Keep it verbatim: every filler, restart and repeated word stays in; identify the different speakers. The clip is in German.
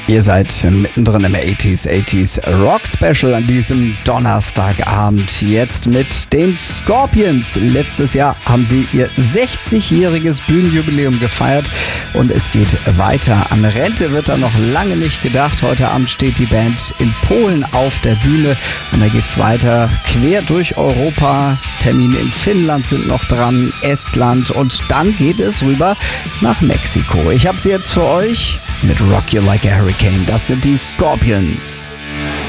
Speaker 1: Ihr seid mittendrin im achtziger achtziger Rock Special an diesem Donnerstagabend. Jetzt mit den Scorpions. Letztes Jahr haben sie ihr sechzigjähriges Bühnenjubiläum gefeiert und es geht weiter. An Rente wird da noch lange nicht gedacht. Heute Abend steht die Band in Polen auf der Bühne und da geht's weiter quer durch Europa. Termine in Finnland sind noch dran, Estland und dann geht es rüber nach Mexiko. Ich habe sie jetzt für euch mit Rock You Like a Hurricane. Das sind die Scorpions.